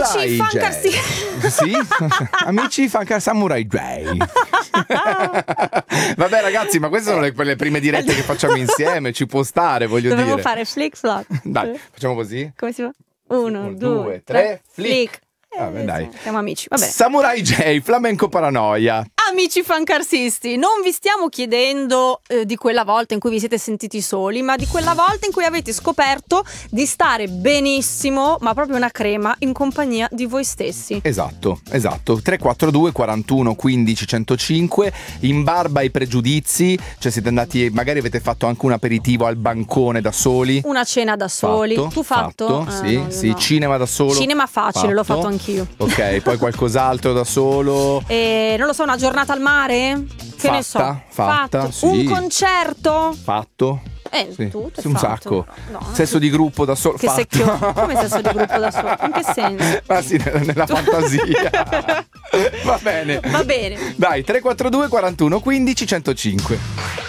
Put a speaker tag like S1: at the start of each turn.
S1: Samurai
S2: Funkar
S1: J. Sì? Amici Funkar Samurai J. Vabbè ragazzi, ma queste sono le prime dirette che facciamo insieme, ci può stare, voglio
S2: Dovevo
S1: dire.
S2: fare flick flop.
S1: Dai, facciamo così?
S2: Come si fa? 1, 2,
S1: due, tre, flick. Vabbè, dai.
S2: Siamo amici, vabbè.
S1: Samurai J, Flamenco Paranoia.
S2: Amici fancarsisti, non vi stiamo chiedendo di quella volta in cui vi siete sentiti soli, ma di quella volta in cui avete scoperto di stare benissimo, ma proprio una crema, in compagnia di voi stessi.
S1: Esatto. 342 41 15 105, in barba ai pregiudizi, cioè siete andati, magari avete fatto anche un aperitivo al bancone da soli.
S2: Una cena da soli. Tu fatto?
S1: Sì,
S2: No,
S1: sì,
S2: no.
S1: cinema da solo.
S2: Cinema facile, l'ho fatto anch'io.
S1: Ok, poi qualcos'altro da solo.
S2: Non lo so, una giornata al mare? Che ne so.
S1: Fatta, sì.
S2: Un concerto?
S1: Fatto.
S2: Sì,
S1: sì, un sacco.
S2: No,
S1: sesso di gruppo da solo.
S2: Che secchio. Come sesso di gruppo da solo? In che senso?
S1: Ma sì, nella fantasia. Va bene.
S2: Va bene.
S1: Dai, 342 41 15 105.